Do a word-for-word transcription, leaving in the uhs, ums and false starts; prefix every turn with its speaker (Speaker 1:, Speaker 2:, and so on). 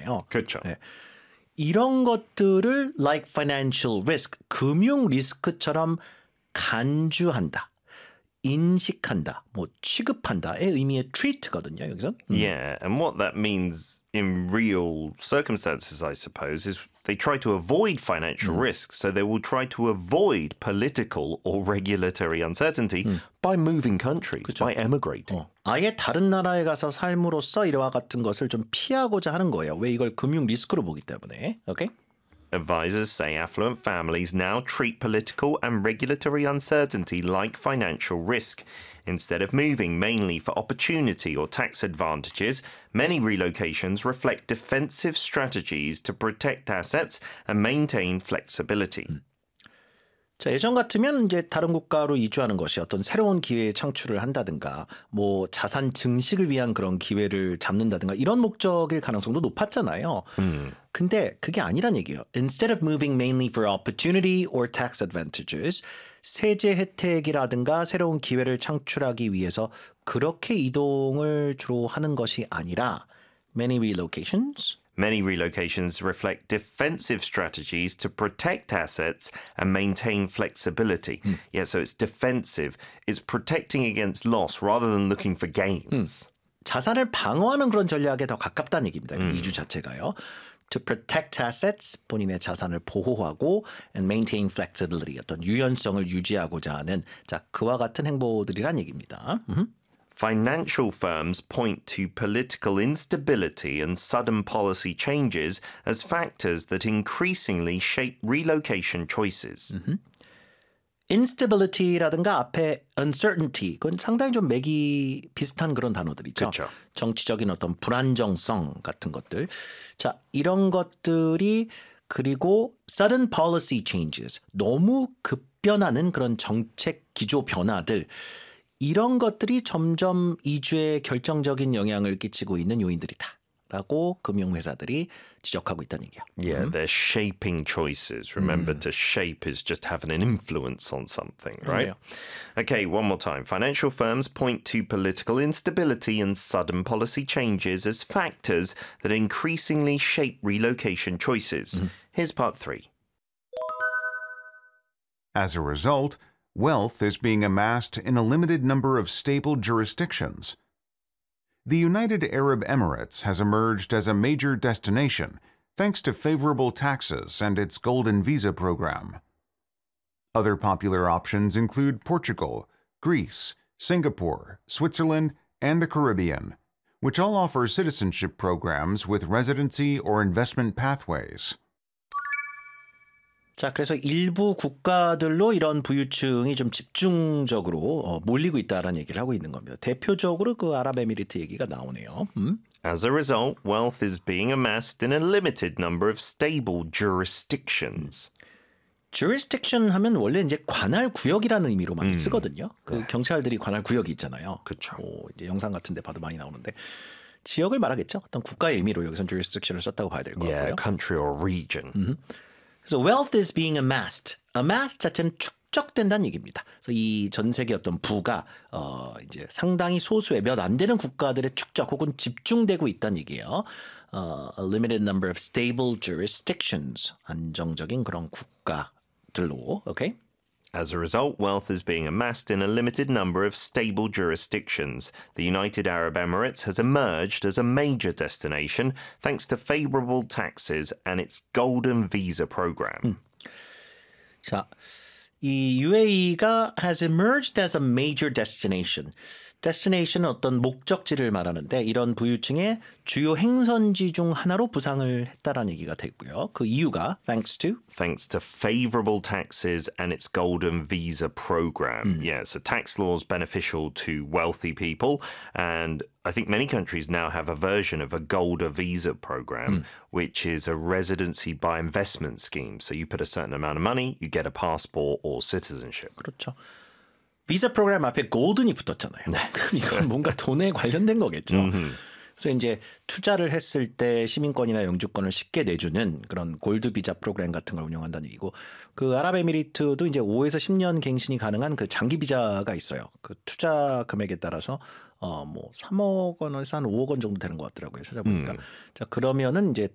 Speaker 1: 있잖아요.
Speaker 2: 그렇죠.
Speaker 1: 네. 이런 것들을 like financial risk, 금융 리스크처럼 간주한다, 인식한다, 뭐 취급한다의 의미의 treat거든요. 여기서. 음.
Speaker 2: Yeah, and what that means in real circumstances, I suppose, is they try to avoid financial
Speaker 1: 음.
Speaker 2: risk, so they will try to avoid political or regulatory uncertainty
Speaker 1: 음.
Speaker 2: by moving countries,
Speaker 1: 그쵸.
Speaker 2: by emigrating.
Speaker 1: 어, 아예 다른 나라에 가서 삶으로써 이와 같은 것을 좀 피하고자 하는 거예요. 왜 이걸 금융 리스크로 보기 때문에. 오케이?
Speaker 2: Advisors say affluent families now treat political and regulatory uncertainty like financial risk. Instead of moving mainly for opportunity or tax advantages, many relocations reflect defensive strategies to protect assets and maintain flexibility.
Speaker 1: 음. 자, 예전 같으면 이제 다른 국가로 이주하는 것이 어떤 새로운 기회의 창출을 한다든가 뭐 자산 증식을 위한 그런 기회를 잡는다든가 이런 목적일 가능성도 높았잖아요.
Speaker 2: 음.
Speaker 1: 근데 그게 아니란 얘기예요. Instead of moving mainly for opportunity or tax advantages, 세제 혜택이라든가 새로운 기회를 창출하기 위해서 그렇게 이동을 주로 하는 것이 아니라 many relocations
Speaker 2: Many relocations reflect defensive strategies to protect assets and maintain flexibility.
Speaker 1: 음.
Speaker 2: Yeah, so it's defensive. It's protecting against loss rather than looking for gains.
Speaker 1: 음. 자산을 방어하는 그런 전략에 더 가깝다는 얘기입니다.
Speaker 2: 음.
Speaker 1: 이주 자체가요. To protect assets, 본인의 자산을 보호하고 and maintain flexibility, 어떤 유연성을 유지하고자 하는 자 그와 같은 행보들이란 얘기입니다. 음.
Speaker 2: Financial firms point to political instability and sudden policy changes as factors that increasingly shape relocation choices.
Speaker 1: 음흠. instability라든가 앞에 uncertainty, 그건 상당히 좀 맥이 비슷한 그런 단어들이죠.
Speaker 2: 그렇죠.
Speaker 1: 정치적인 어떤 불안정성 같은 것들. 자, 이런 것들이 그리고 sudden policy changes, 너무 급변하는 그런 정책 기조 변화들. 이런 것들이 점점 이주에 결정적인 영향을 끼치고 있는 요인들이다라고 금융회사들이 지적하고 있다는 얘기야.
Speaker 2: Yeah, they're shaping choices. Remember, to shape is just having an influence on something, right?
Speaker 1: 그래요.
Speaker 2: Okay, one more time. Financial firms point to political instability and sudden policy changes as factors that increasingly shape relocation choices. Here's part three.
Speaker 3: As a result, wealth is being amassed in a limited number of stable jurisdictions. The United Arab Emirates has emerged as a major destination thanks to favorable taxes and its Golden Visa program. Other popular options include Portugal, Greece, Singapore, Switzerland, and the Caribbean, which all offer citizenship programs with residency or investment pathways.
Speaker 1: 자, 그래서 일부 국가들로 이런 부유층이 좀 집중적으로 어, 몰리고 있다라는 얘기를 하고 있는 겁니다. 대표적으로 그 아랍에미리트 얘기가 나오네요. 음?
Speaker 2: As a result, wealth is being amassed in a limited number of stable jurisdictions.
Speaker 1: jurisdiction 하면 원래 이제 관할 구역이라는 의미로 많이 쓰거든요. 그 네. 경찰들이 관할 구역이 있잖아요.
Speaker 2: 그렇죠.
Speaker 1: 뭐 이제 영상 같은 데 봐도 많이 나오는데 지역을 말하겠죠. 어떤 국가의 의미로 여기서 jurisdiction을 썼다고 봐야 될 것
Speaker 2: Yeah,
Speaker 1: 같고요.
Speaker 2: country or region.
Speaker 1: 음. 그래서 wealth is being amassed. amassed 자체는 축적된다는 얘기입니다. 그래서 이 전 세계 어떤 부가 어 이제 상당히 소수의 몇 안 되는 국가들의 축적 혹은 집중되고 있다는 얘기예요. 어, a limited number of stable jurisdictions. 안정적인 그런 국가들로. 오케이?
Speaker 2: As a result, wealth is being amassed in a limited number of stable jurisdictions. The United Arab Emirates has emerged as a major destination thanks to favorable taxes and its Golden Visa program.
Speaker 1: 음. 자, 이 유에이가 has emerged as a major destination. destination은 어떤 목적지를 말하는데 이런 부유층의 주요 행선지 중 하나로 부상을 했다라는 얘기가 됐고요. 그 이유가 thanks to
Speaker 2: thanks to favorable taxes and its Golden Visa program. Mm. Yeah, so tax laws beneficial to wealthy people, and I think many countries now have a version of a Golden Visa program, mm. which is a residency by investment scheme. So you put a certain amount of money, you get a passport or citizenship.
Speaker 1: 그렇죠. 비자 프로그램 앞에 골든이 붙었잖아요.
Speaker 2: 네.
Speaker 1: 이건 뭔가 돈에 관련된 거겠죠.
Speaker 2: 음흠.
Speaker 1: 그래서 이제 투자를 했을 때 시민권이나 영주권을 쉽게 내주는 그런 골드 비자 프로그램 같은 걸 운영한다는 얘기고, 그 아랍에미리트도 이제 오에서 십 년 갱신이 가능한 그 장기 비자가 있어요. 그 투자 금액에 따라서 어 뭐 삼억 원에서 한 오억 원 정도 되는 것 같더라고요. 찾아보니까. 음. 자, 그러면은 이제